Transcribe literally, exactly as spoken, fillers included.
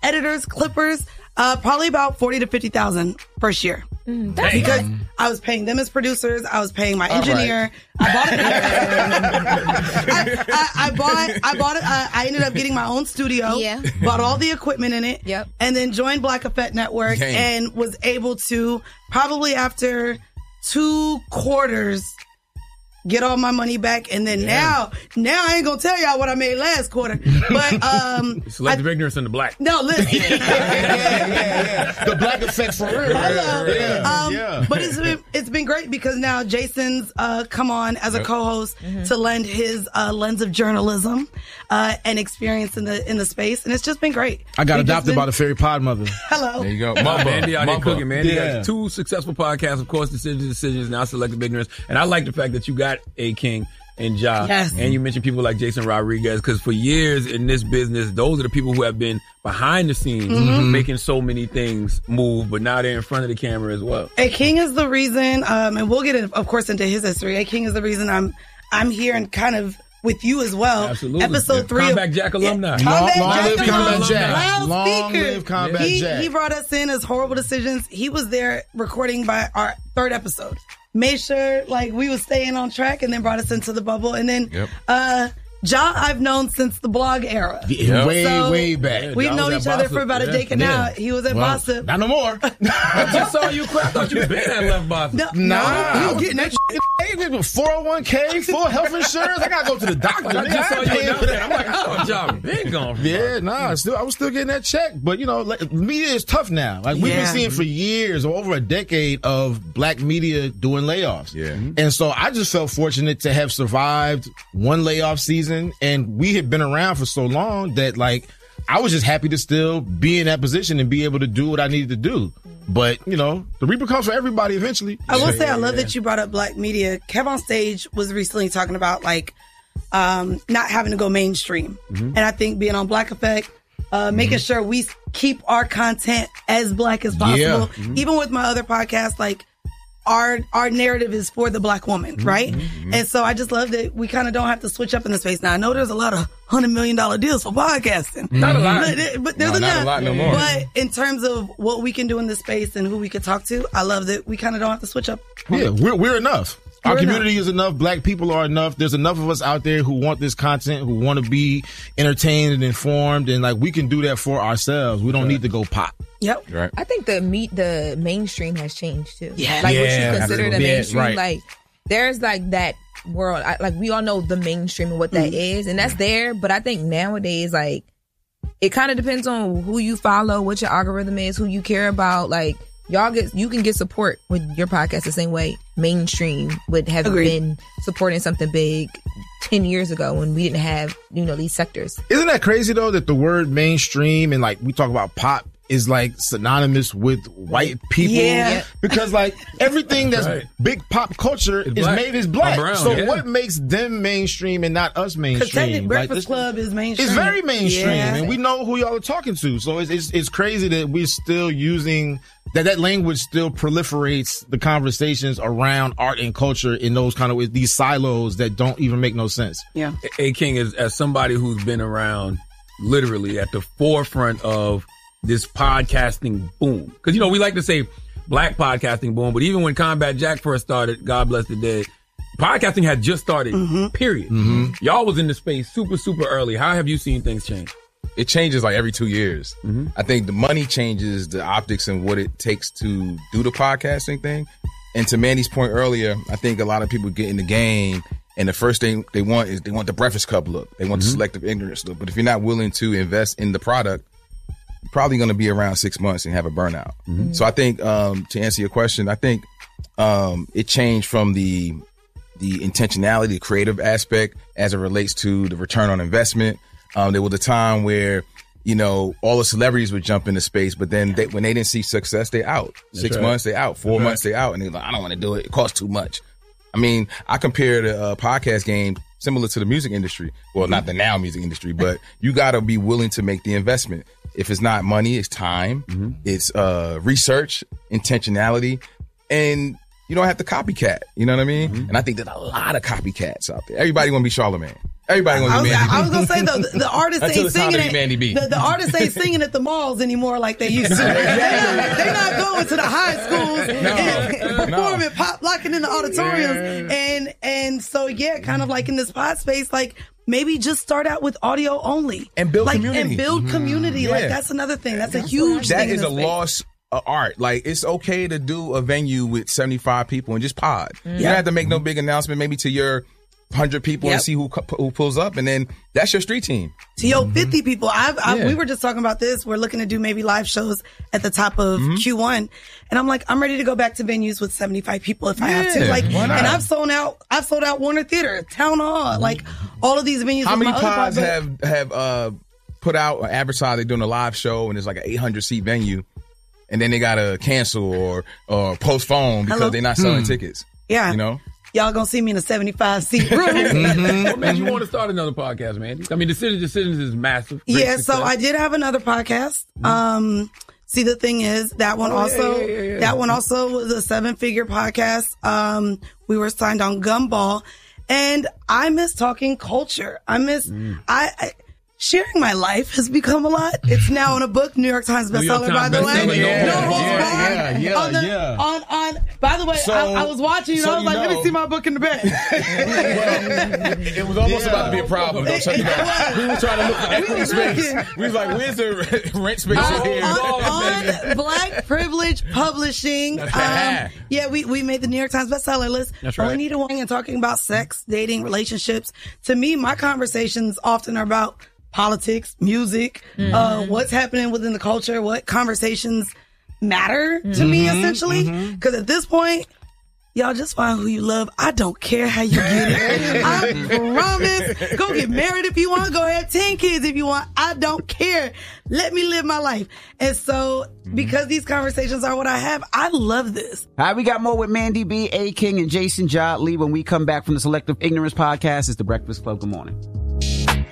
editors, clippers, uh, probably about forty to fifty thousand first year. Mm, that's because nice. I was paying them as producers. I was paying my engineer. Right. I bought it. I, I, I bought. I bought it. I, I ended up getting my own studio. Yeah. Bought all the equipment in it. Yep. And then joined Black Effect Network Dang. and was able to probably after two quarters get all my money back, and then yeah. now, now I ain't gonna tell y'all what I made last quarter. But um, selective I, ignorance in the black. No, listen, yeah, yeah, yeah, yeah. The Black Effect for real. Hello. Yeah, um, yeah. But it's been it's been great because now Jason's uh, come on as a yep. co-host mm-hmm. to lend his uh, lens of journalism uh, and experience in the in the space, and it's just been great. I got We've adopted been, by the fairy pod mother. Hello, there you go. Mamba, Mandy out here cooking. Mandy yeah. got two successful podcasts, of course, Decisions, Decisions, now Selective Ignorance, and I like the fact that you got A King and Ja, yes. and you mentioned people like Jason Rodriguez, because for years in this business, those are the people who have been behind the scenes mm-hmm. making so many things move, but now they're in front of the camera as well. A King is the reason, um, and we'll get, in, of course, into his history. A King is the reason I'm I'm here and kind of with you as well. Absolutely. Episode yeah. three. Combat Jack alumni. Yeah. Long, Combat long Jack live Combat Jack. Loud Long speaker. live Combat he, Jack. He brought us in as Horrible Decisions. He was there recording by our third episode. Made sure like we was staying on track, and then brought us into the bubble. And then yep. uh Ja I've known since the blog era. Yep. Way, so way back. Yeah, We've known each other Bossip. for about yeah. a decade yeah. now. He was at well, Bossip. Not no more. I just saw you crack. I thought you been at left Bossip. No, nah, no, he was getting that shit. four oh one k, full health insurance. I gotta go to the doctor. I just saw you announced that. I'm like, I thought y'all been gone. Yeah, nah, still, I was still getting that check. But, you know, like, media is tough now. Like, we've yeah. been seeing for years, or over a decade, of black media doing layoffs. Yeah. And so I just felt fortunate to have survived one layoff season, and we had been around for so long that, like, I was just happy to still be in that position and be able to do what I needed to do. But, you know, the reaper comes for everybody eventually. I will say I love that you brought up black media. Kev on Stage was recently talking about, like, um, not having to go mainstream. Mm-hmm. And I think being on Black Effect, uh, mm-hmm. making sure we keep our content as black as possible. Yeah. Mm-hmm. Even with my other podcast, like, our our narrative is for the black woman, right? Mm-hmm. And so I just love that we kind of don't have to switch up in the space. Now, I know there's a lot of one hundred million dollars deals for podcasting. Not a lot. But, but there's no, enough. Not a lot no more. But in terms of what we can do in this space and who we can talk to, I love that we kind of don't have to switch up. Yeah, we're, we're enough. Our We're community enough. is enough. Black people are enough. There's enough of us out there who want this content, who want to be entertained and informed. And, like, we can do that for ourselves. We don't right. need to go pop. Yep. Right. I think the meet the mainstream has changed too. Yeah. Like yeah, what you consider the yeah, mainstream, right. like there's like that world. I, like we all know the mainstream and what that Mm-hmm. is, and that's there. But I think nowadays, like it kind of depends on who you follow, what your algorithm is, who you care about. Like y'all get, you can get support with your podcast the same way mainstream would have Agreed. been supporting something big ten years ago when we didn't have, you know, these sectors. Isn't that crazy though that the word mainstream and, like, we talk about pop is, like, synonymous with white people? Yeah. Because, like, everything that's right. big pop culture It's is black. made as black. Or brown, so yeah. what makes them mainstream and not us Because mainstream? technically, Like, Breakfast this- Club is mainstream. It's very mainstream, Yeah. and we know who y'all are talking to. So it's, it's it's crazy that we're still using that. That language still proliferates the conversations around art and culture in those kind of ways, these silos that don't even make no sense. Yeah. A King is as somebody who's been around, literally at the forefront of this podcasting boom. Because, you know, we like to say black podcasting boom, but even when Combat Jack first started, God bless the dead, podcasting had just started, Mm-hmm. period. Mm-hmm. Y'all was in the space super, super early. How have you seen things change? It changes like every two years. Mm-hmm. I think the money changes the optics and what it takes to do the podcasting thing. And to Manny's point earlier, I think a lot of people get in the game and the first thing they want is they want the Breakfast Club look. They want Mm-hmm. the selective ignorance look. But if you're not willing to invest in the product, you're probably going to be around six months and have a burnout. Mm-hmm. So I think, um, to answer your question, I think um, it changed from the the intentionality, the creative aspect as it relates to the return on investment. Um, there was a time where, you know, all the celebrities would jump into space, but then they, when they didn't see success, they out. That's Six right. months, they out. Four That's months, they out. And they're like, I don't want to do it. It costs too much. I mean, I compare the uh, podcast game similar to the music industry. Well, mm-hmm. not the now music industry, but you got to be willing to make the investment. If it's not money, it's time, Mm-hmm. it's uh, research, intentionality, and you don't have to copycat. You know what I mean? Mm-hmm. And I think there's a lot of copycats out there. Everybody want to be Charlamagne. Everybody gonna I do was, Mandy B. I was gonna say though, the, the artists Until ain't it's time singing to be it. Mandy B. The, the artists ain't singing at the malls anymore like they used to. They're not, they're not going to the high schools and performing, pop locking in the auditoriums, and and so yeah, kind of like in this pod space, like. Maybe just start out with audio only and build like, community. And build community. Yeah. Like that's another thing. That's a huge That thing. is in this a space. lost uh, art. Like it's okay to do a venue with seventy-five people and just pod. Mm. You don't have to make no big announcement maybe to your one hundred people Yep. and see who who pulls up, and then that's your street team. To your fifty people. I've, I, Yeah. we were just talking about this. We're looking to do maybe live shows at the top of Mm-hmm. Q one. And I'm like, I'm ready to go back to venues with seventy-five people if I have to. Yeah, Like, why and not? I've sold out, I've sold out Warner Theater, Town Hall, like all of these venues. How with many my other pods pod, but- have have uh, put out or advertised they're doing a live show and it's like an eight hundred seat venue, and then they gotta cancel or or postpone because Hello? they're not selling tickets? Yeah. You know. Y'all gonna see me in a seventy-five seat room. What made you want to start another podcast, man? I mean, Decisions Decisions is massive. Great Yeah, so success. I did have another podcast. Um, see, the thing is that one Oh, yeah, also, yeah, yeah, yeah. that one also was a seven figure podcast. Um, we were signed on Gumball, and I miss talking culture. I miss, Mm. I, I, sharing my life has become a lot. It's now in a book, New York Times New York bestseller, by Times the way. bestseller, yeah, No holds yeah, barred. yeah, yeah, on the, yeah. On, on, by the way, So- I, I was watching you and so I was you like, let me know- see my book in the bed. It was almost Yeah. about to be a problem. Don't shut it down. We were trying to look for extra were space. looking. We was like, "Where's the rent space on, in here?" on, on Black Privilege Publishing. That's Um, right. yeah, we, we made the New York Times bestseller list. That's Only right. Need a Woman and talking about sex, dating, relationships. To me, my conversations often are about politics, music, uh, what's happening within the culture, what conversations matter to me, essentially. Because at this point, y'all just find who you love. I don't care how you get it. I promise. Go get married if you want. Go have ten kids if you want. I don't care. Let me live my life. And so, because these conversations are what I have, I love this. All right, we got more with Mandy B, A. King, and Jason Jot Lee when we come back from the Selective Ignorance Podcast. It's the Breakfast Club. Good morning.